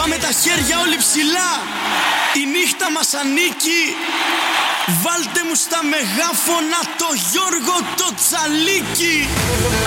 με τα χέρια όλοι ψηλά. Η νύχτα μας ανήκει. Βάλτε μου στα μεγάφωνα το Γιώργο το Τσαλίκι.